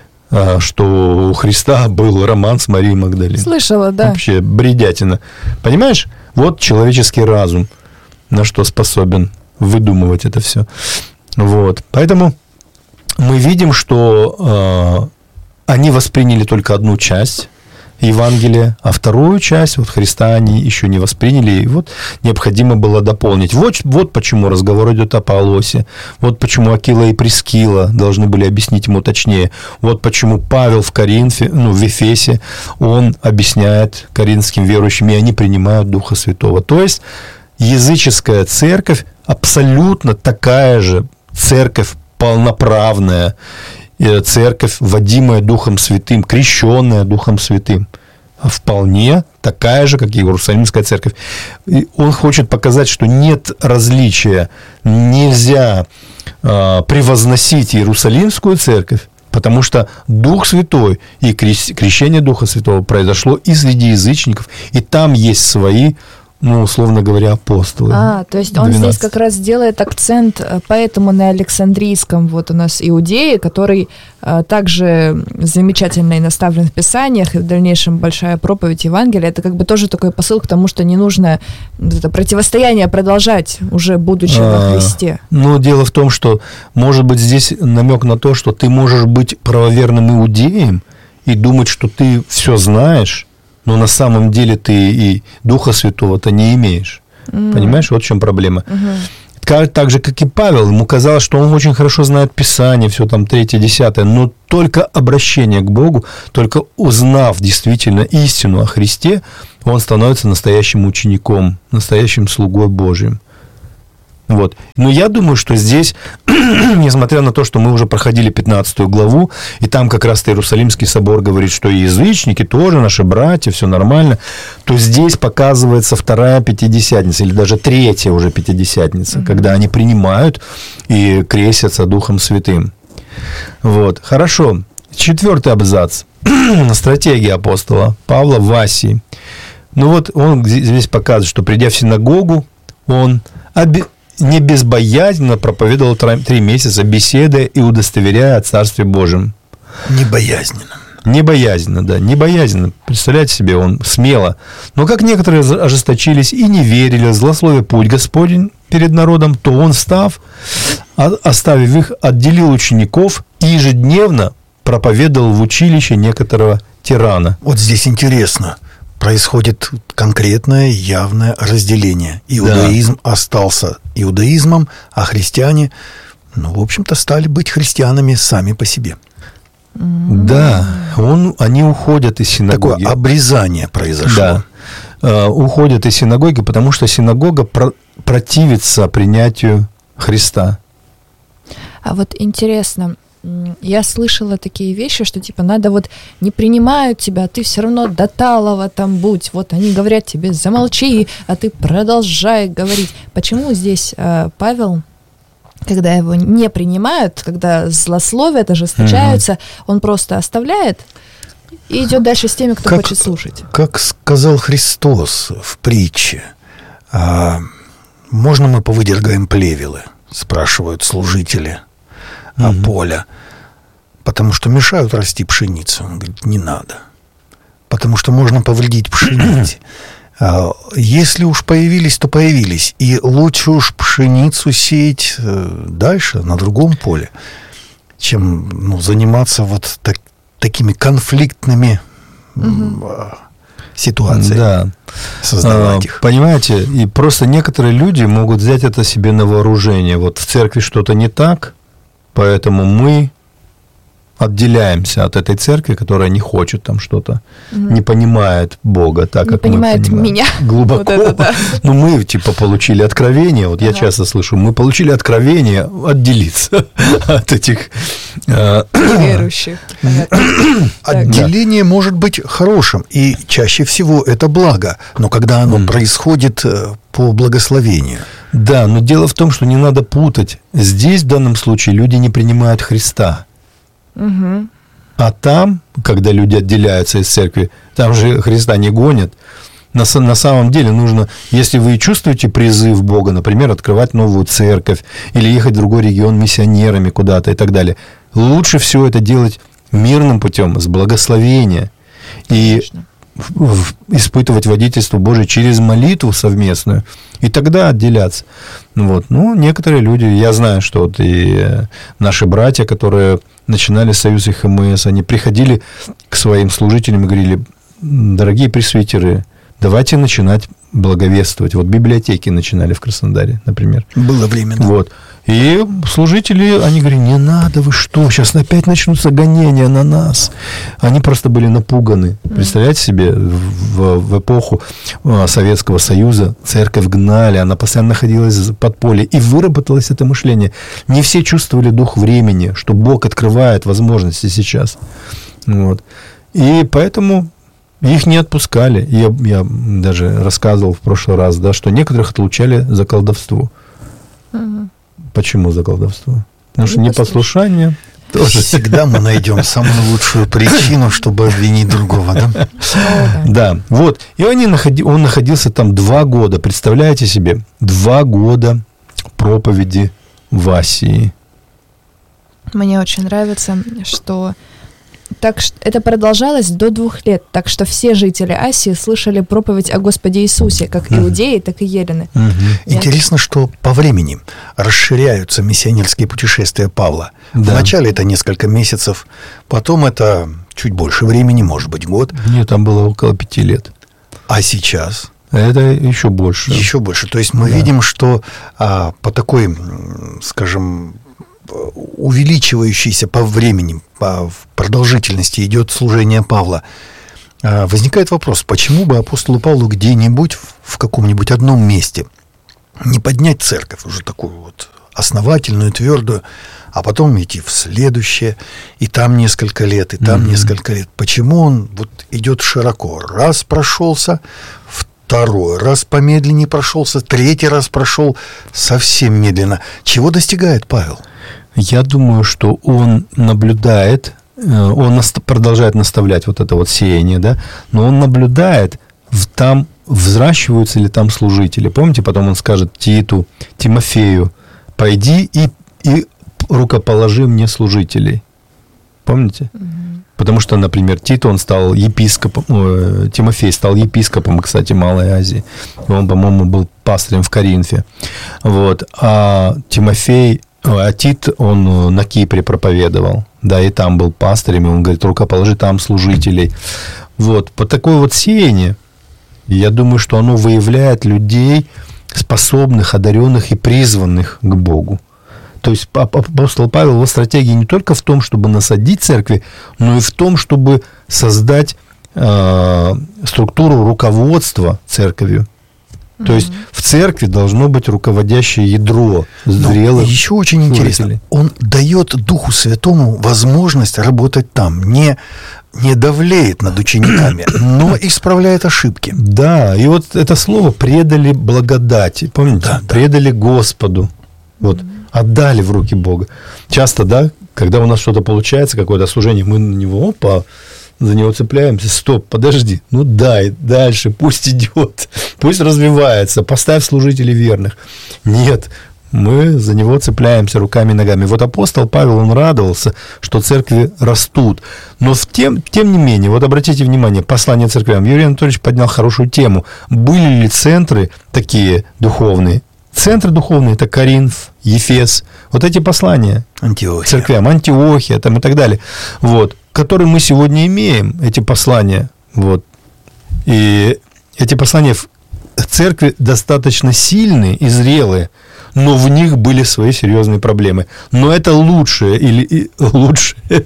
S1: что у Христа был роман с Марией Магдалиной.
S2: Слышала, да.
S1: Вообще бредятина. Понимаешь? Вот человеческий разум, на что способен выдумывать это все. Вот. Поэтому мы видим, что э, они восприняли только одну часть Евангелия, а вторую часть вот Христа они еще не восприняли, и вот необходимо было дополнить. Вот, вот почему разговор идет о Аполлосе, вот почему Акила и Прискила должны были объяснить ему точнее, вот почему Павел в Коринфе, ну, в Эфесе, он объясняет коринфским верующим, и они принимают Духа Святого. То есть языческая церковь абсолютно такая же церковь, полноправная церковь, водимая Духом Святым, крещенная Духом Святым, вполне такая же, как и Иерусалимская церковь. И он хочет показать, что нет различия, нельзя э, превозносить Иерусалимскую церковь, потому что Дух Святой и крещение Духа Святого произошло и среди язычников, и там есть свои ну, условно говоря, апостолы.
S2: А, то есть он
S1: двенадцать.
S2: здесь как раз делает акцент, поэтому на Александрийском вот у нас Иудеи, который а, также замечательно и наставлен в Писаниях, и в дальнейшем большая проповедь Евангелия, это как бы тоже такой посыл к тому, что не нужно это противостояние продолжать, уже будучи а, во Христе.
S1: Ну, дело в том, что, может быть, здесь намек на то, что ты можешь быть правоверным иудеем и думать, что ты все знаешь, но на самом деле ты и Духа Святого-то не имеешь. Mm. Понимаешь, вот в чем проблема. Mm-hmm. Так же, как и Павел, ему казалось, что он очень хорошо знает Писание, все там третье, десятое, но только обращение к Богу, только узнав действительно истину о Христе, он становится настоящим учеником, настоящим слугой Божьим. Вот. Но я думаю, что здесь, несмотря на то, что мы уже проходили пятнадцатую главу, и там как раз Иерусалимский собор говорит, что и язычники тоже наши братья, все нормально, то здесь показывается вторая пятидесятница, или даже третья уже пятидесятница, mm-hmm. когда они принимают и крестятся Духом Святым. Вот. Хорошо. Четвертый абзац. Стратегия апостола Павла в Асии. Ну вот он здесь показывает, что придя в синагогу, он оби- не безбоязненно проповедовал три месяца, беседуя и удостоверяя о Царстве Божьем.
S3: Небоязненно.
S1: Небоязненно, да, небоязненно. Представляете себе, он смело. Но как некоторые ожесточились и не верили в злословие путь Господень перед народом, то он, став, оставив их, отделил учеников и ежедневно проповедовал в училище некоторого тирана.
S3: Вот здесь интересно. Происходит конкретное явное разделение. Иудаизм да. остался иудаизмом, а христиане, ну, в общем-то, стали быть христианами сами по себе.
S1: Да, он, они уходят из синагоги.
S3: Такое обрезание произошло.
S1: Да, уходят из синагоги, потому что синагога про- противится принятию Христа.
S2: А вот интересно, я слышала такие вещи, что типа надо вот не принимают тебя, а ты все равно до талого там будь. Вот они говорят тебе замолчи, а ты продолжай говорить. Почему здесь э, Павел, когда его не принимают, когда злословят, ожесточаются, mm-hmm. он просто оставляет и идет дальше с теми, кто как, хочет слушать?
S3: Как сказал Христос в притче, а, можно мы повыдергаем плевелы, спрашивают служители mm-hmm. поля, потому что мешают расти пшеницу. Он говорит, не надо. Потому что можно повредить пшенице. Если уж появились, то появились. И лучше уж пшеницу сеять дальше, на другом поле, чем ну, заниматься вот так, такими конфликтными угу. ситуациями.
S1: Да.
S3: Создавать
S1: а,
S3: их.
S1: Понимаете, и просто некоторые люди могут взять это себе на вооружение. Вот в церкви что-то не так, поэтому мы отделяемся от этой церкви, которая не хочет там что-то, mm. не понимает Бога так,
S2: не
S1: как
S2: понимает
S1: мы понимаем.
S2: Меня.
S1: Глубоко.
S2: Вот это, да.
S1: Ну, мы, типа, получили откровение, вот ага. я часто слышу, мы получили откровение отделиться от этих...
S2: Верующих.
S3: Отделение может быть хорошим, и чаще всего это благо, но когда оно mm. происходит по благословению.
S1: Да, но дело в том, что не надо путать. Здесь, в данном случае, люди не принимают Христа.
S2: Угу.
S1: А там, когда люди отделяются из церкви, там же Христа не гонят. На, на самом деле нужно, если вы чувствуете призыв Бога, например, открывать новую церковь или ехать в другой регион миссионерами куда-то и так далее, лучше всего это делать мирным путем, с благословения. И в, в, испытывать водительство Божие через молитву совместную, и тогда отделяться. Вот. Ну, некоторые люди, я знаю, что вот и наши братья, которые начинали союз ай эйч эм эс, они приходили к своим служителям и говорили, дорогие пресвитеры, давайте начинать благовествовать. Вот библиотеки начинали в Краснодаре, например.
S3: Было время, да.
S1: Вот. И служители, они говорят, не надо, вы что, сейчас опять начнутся гонения на нас. Они просто были напуганы. Представляете себе, в, в эпоху Советского Союза церковь гнали, она постоянно находилась в подполье, и выработалось это мышление. Не все чувствовали дух времени, что Бог открывает возможности сейчас. Вот. И поэтому... Их не отпускали. Я, я даже рассказывал в прошлый раз, да, что некоторых отлучали за колдовство. Угу. Почему за колдовство? Потому что непослушание. Тоже.
S3: Всегда мы найдем самую лучшую причину, чтобы обвинить другого, да?
S1: Да, вот. И они находи, он находился там два года. Представляете себе? Два года проповеди в Асии.
S2: Мне очень нравится, что так что это продолжалось до двух лет, так что все жители Асии слышали проповедь о Господе Иисусе, как иудеи, так и елены.
S3: Угу. Интересно, что по времени расширяются миссионерские путешествия Павла. Да. Вначале это несколько месяцев, потом это чуть больше времени, может быть, год.
S1: Нет, там было около пяти лет.
S3: А сейчас?
S1: Это еще больше.
S3: Еще больше. То есть мы да. видим, что а, по такой, скажем, увеличивающейся по времени, по продолжительности идет служение Павла. Возникает вопрос, почему бы апостолу Павлу где-нибудь в каком-нибудь одном месте не поднять церковь, уже такую вот основательную, твердую, а потом идти в следующее, и там несколько лет, и там mm-hmm. несколько лет. Почему он вот идет широко? Раз прошелся, второй раз помедленнее прошелся, третий раз прошел совсем медленно. Чего достигает Павел?
S1: Я думаю, что он наблюдает, он продолжает наставлять вот это вот сеяние, да, но он наблюдает, там взращиваются ли там служители. Помните, потом он скажет Титу, Тимофею, пойди и, и рукоположи мне служителей. Помните? Mm-hmm. Потому что, например, Тит, он стал епископом, э, Тимофей стал епископом, кстати, Малой Азии. Он, по-моему, был пастырем в Коринфе. Вот. А Тимофей... А Тит, он на Кипре проповедовал, да, и там был пастырем, и он говорит, рукоположи там служителей. Вот, по такое вот сеяние, я думаю, что оно выявляет людей, способных, одаренных и призванных к Богу. То есть апостол Павел, его стратегия не только в том, чтобы насадить церкви, но и в том, чтобы создать э, структуру руководства церковью. То есть в церкви должно быть руководящее ядро зрелых.
S3: Еще очень интересно, он дает Духу Святому возможность работать там, не, не давлеет над учениками, но исправляет ошибки.
S1: Да, и вот это слово «предали благодати», помните?
S3: Да,
S1: предали да. Господу, вот, отдали в руки Бога. Часто, да, когда у нас что-то получается, какое-то служение, мы на него, опа, за него цепляемся, стоп, подожди, ну дай, дальше, пусть идет, пусть развивается, поставь служителей верных. Нет, мы за него цепляемся руками и ногами. Вот апостол Павел, он радовался, что церкви растут. Но в тем, тем не менее, вот обратите внимание, послание церквям. Юрий Анатольевич поднял хорошую тему. Были ли центры такие духовные? Центры духовные – это Коринф, Ефес. Вот эти послания
S3: Антиохия.
S1: Церквям, Антиохия там, и так далее. Вот. Которые мы сегодня имеем, эти послания. Вот. И эти послания в церкви достаточно сильные и зрелые, но в них были свои серьезные проблемы. Но это лучшее или лучшее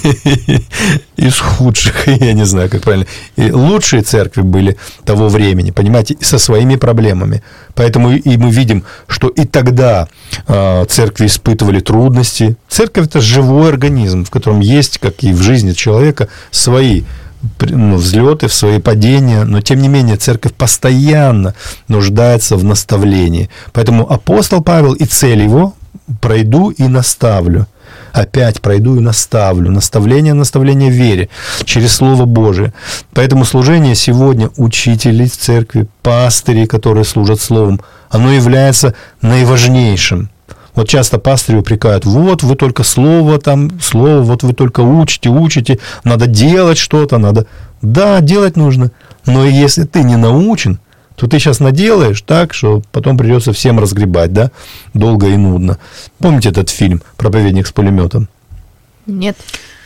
S1: из худших, я не знаю, как правильно. И лучшие церкви были того времени, понимаете, со своими проблемами. Поэтому и мы видим, что и тогда э, церкви испытывали трудности. Церковь – это живой организм, в котором есть, как и в жизни человека, свои ну, взлеты, в свои падения, но тем не менее церковь постоянно нуждается в наставлении. Поэтому апостол Павел и цель его – пройду и наставлю. Опять пройду и наставлю. Наставление, наставление в вере через Слово Божие. Поэтому служение сегодня учителей в церкви, пастырей, которые служат Словом, оно является наиважнейшим. Вот часто пастыри упрекают, вот вы только слово там, слово, вот вы только учите, учите, надо делать что-то, надо... Да, делать нужно, но если ты не научен, то ты сейчас наделаешь так, что потом придется всем разгребать, да, долго и нудно. Помните этот фильм «Проповедник с пулеметом»?
S2: Нет.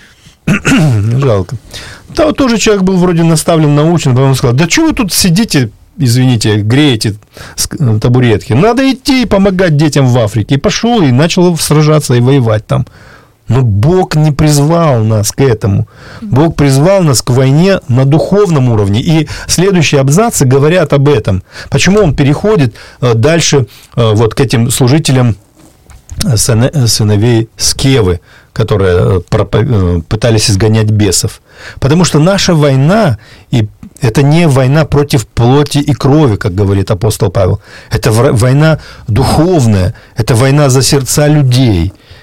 S1: Жалко. Да, вот тоже человек был вроде наставлен, научен, потом сказал, да что вы тут сидите, извините, греете табуретки. Надо идти и помогать детям в Африке. И пошел, и начал сражаться и воевать там. Но Бог не призвал нас к этому. Бог призвал нас к войне на духовном уровне. И следующие абзацы говорят об этом. Почему он переходит дальше вот к этим служителям сыновей Скевы, которые пытались изгонять бесов. Потому что наша война, и это не война против плоти и крови, как говорит апостол Павел. Это война духовная, это война за сердца людей.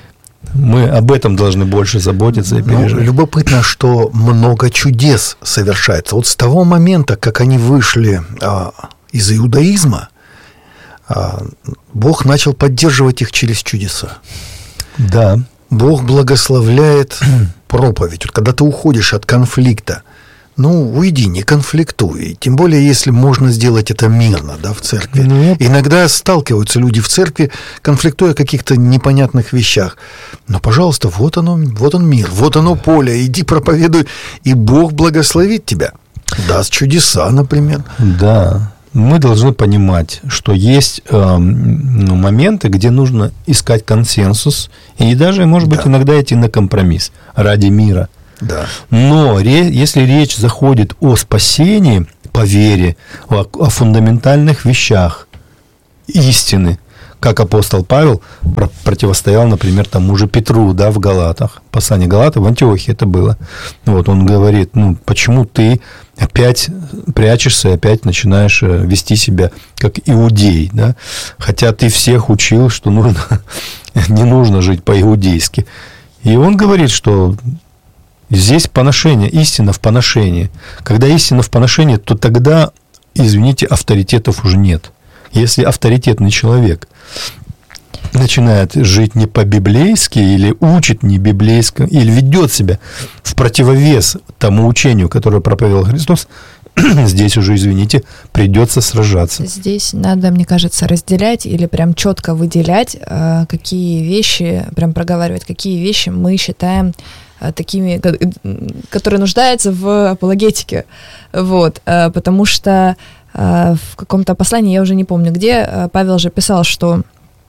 S1: Мы об этом должны больше заботиться и переживать.
S3: Ну, любопытно, что много чудес совершается. Вот с того момента, как они вышли а, из иудаизма, а, Бог начал поддерживать их через чудеса.
S1: Да.
S3: Бог благословляет проповедь. Вот когда ты уходишь от конфликта, ну, уйди, не конфликтуй. Тем более, если можно сделать это мирно, да, в церкви.
S1: Ну,
S3: Иногда сталкиваются люди в церкви, конфликтуя о каких-то непонятных вещах. Но, пожалуйста, вот оно, вот он мир, вот оно поле, иди проповедуй, и Бог благословит тебя. Даст чудеса, например.
S1: Да. Мы должны понимать, что есть э, моменты, где нужно искать консенсус и даже, может быть,
S3: да.
S1: иногда идти на компромисс ради мира.
S3: Да.
S1: Но ре, если речь заходит о спасении по вере, о, о фундаментальных вещах истины, как апостол Павел про, противостоял, например, тому же Петру, да, в Галатах, послание Галатов, в Антиохии это было. Вот он говорит, ну, почему ты опять прячешься, опять начинаешь вести себя как иудей, да, хотя ты всех учил, что нужно, не нужно жить по-иудейски. И он говорит, что здесь поношение, истина в поношении. Когда истина в поношении, то тогда, извините, авторитетов уже нет. Если авторитетный человек начинает жить не по-библейски или учит не библейски, или ведет себя в противовес тому учению, которое проповедовал Христос, здесь уже, извините, придется сражаться.
S2: Здесь надо, мне кажется, разделять или прям четко выделять, какие вещи, прям проговаривать, какие вещи мы считаем такими, которые нуждаются в апологетике. Вот, потому что в каком-то послании, я уже не помню где, Павел же писал, что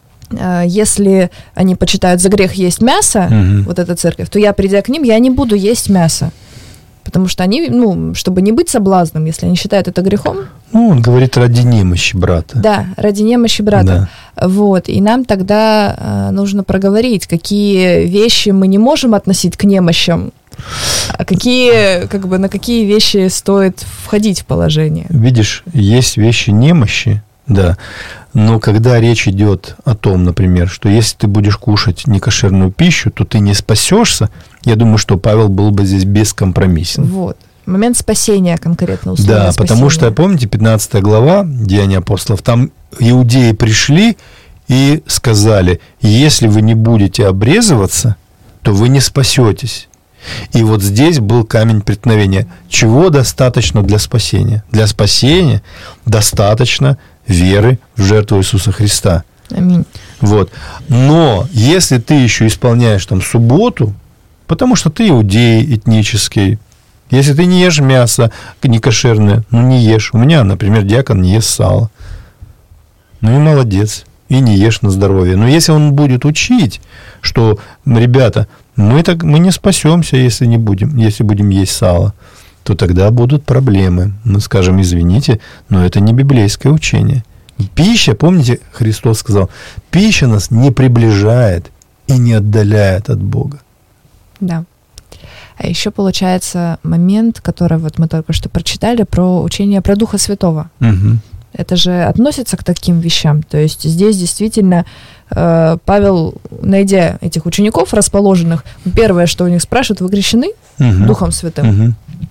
S2: если они почитают за грех есть мясо, угу. вот эта церковь, то я, придя к ним, я не буду есть мясо. Потому что они, ну, чтобы не быть соблазном, если они считают это грехом.
S1: Ну, он говорит ради немощи брата.
S2: Да, ради немощи брата. Да. Вот, и нам тогда э, нужно проговорить, какие вещи мы не можем относить к немощам, а какие, как бы, на какие вещи стоит входить в положение.
S1: Видишь, есть вещи немощи, да, но когда речь идет о том, например, что если ты будешь кушать некошерную пищу, то ты не спасешься, я думаю, что Павел был бы здесь бескомпромиссен.
S2: Вот. Момент спасения конкретно.
S1: Да,
S2: спасения.
S1: Потому что, помните, пятнадцатая глава Деяния апостолов, там иудеи пришли и сказали, если вы не будете обрезываться, то вы не спасетесь. И вот здесь был камень преткновения. Чего достаточно для спасения? Для спасения достаточно веры в жертву Иисуса Христа.
S2: Аминь.
S1: Вот. Но если ты еще исполняешь там субботу, потому что ты иудей этнический, если ты не ешь мясо некошерное, ну не ешь. У меня, например, диакон не ест сало. Ну и молодец. И не ешь на здоровье. Но если он будет учить, что, ребята, мы, так, мы не спасемся, если не будем, если будем есть сало, то тогда будут проблемы. Мы скажем, извините, но это не библейское учение. Пища, помните, Христос сказал, пища нас не приближает и не отдаляет от Бога.
S2: Да. А еще получается момент, который вот мы только что прочитали, про учение про Духа Святого.
S1: Угу.
S2: Это же относится к таким вещам. То есть здесь действительно э, Павел, найдя этих учеников расположенных, первое, что у них спрашивают, вы крещены угу. Духом Святым? Угу.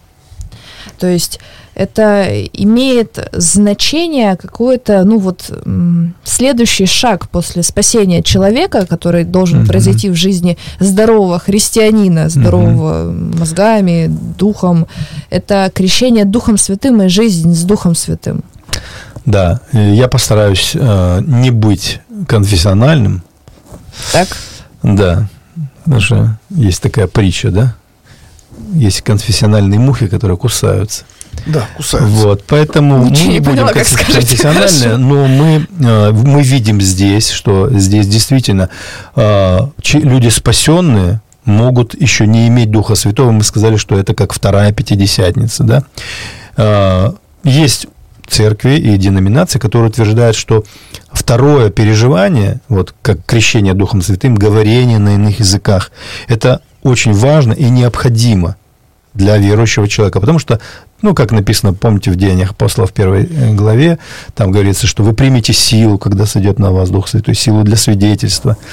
S2: То есть это имеет значение какой-то, ну вот, следующий шаг после спасения человека, который должен mm-hmm. произойти в жизни здорового христианина, здорового mm-hmm. мозгами, духом. Это крещение Духом Святым и жизнь с Духом Святым.
S1: Да, я постараюсь э, не быть конфессиональным.
S2: Так?
S1: Да, даже есть такая притча, да? Есть конфессиональные мухи, которые кусаются.
S3: Да, кусаются.
S1: Вот, поэтому
S2: Ничего
S1: мы не,
S2: не
S1: будем
S2: поняла, как
S1: конфессиональные, но мы, мы видим здесь, что здесь действительно люди спасенные могут еще не иметь Духа Святого. Мы сказали, что это как вторая Пятидесятница. Да? Есть церкви и деноминации, которые утверждают, что второе переживание, вот как крещение Духом Святым, говорение на иных языках, это очень важно и необходимо для верующего человека, потому что, ну, как написано, помните, в Деяниях апостолов в первой главе, там говорится, что вы примете силу, когда сойдет на вас Дух Святой, силу для свидетельства.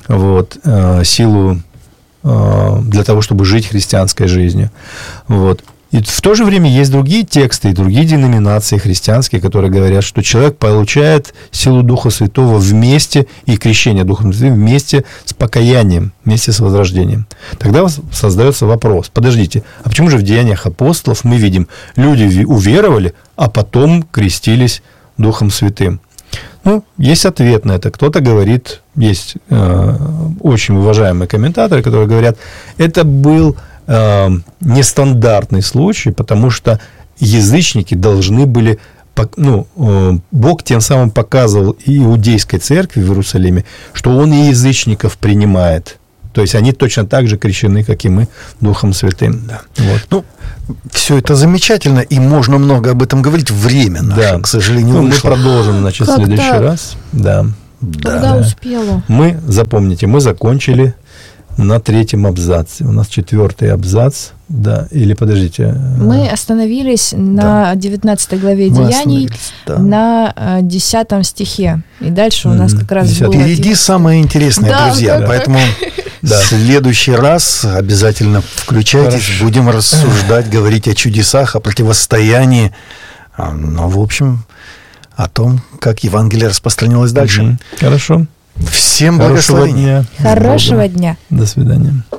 S1: вот, э, силу э, для того, чтобы жить христианской жизнью. Вот. И в то же время есть другие тексты и другие деноминации христианские, которые говорят, что человек получает силу Духа Святого вместе, и крещение Духом Святым вместе с покаянием, вместе с возрождением. Тогда создается вопрос: подождите, а почему же в Деяниях апостолов мы видим, люди уверовали, а потом крестились Духом Святым? Ну, есть ответ на это. Кто-то говорит, есть э, очень уважаемые комментаторы, которые говорят, это был э, нестандартный случай, потому что язычники должны были, ну, э, Бог тем самым показывал иудейской церкви в Иерусалиме, что Он и язычников принимает. То есть они точно так же крещены, как и мы, Духом Святым. Да. Вот.
S3: Ну, все это замечательно, и можно много об этом говорить. Время наше,
S1: да.
S3: к сожалению,
S1: ну,
S3: вышло.
S1: Мы продолжим, значит, в следующий раз. Да.
S2: Когда
S1: да.
S2: успела.
S1: Мы, запомните, мы закончили на третьем абзаце. У нас четвертый абзац. Да, или подождите.
S2: Мы остановились на девятнадцатой главе
S3: Мы
S2: Деяний, да. на десятом стихе. И дальше у нас как раз было...
S3: Впереди самое интересное, да, друзья.
S2: Да,
S3: поэтому да. в следующий раз обязательно включайтесь. Хорошо. Будем рассуждать, говорить о чудесах, о противостоянии. Ну, в общем, о том, как Евангелие распространилось дальше.
S1: Угу. Хорошо.
S3: Всем благословения.
S1: Хорошего дня.
S2: Хорошего дня.
S1: До свидания.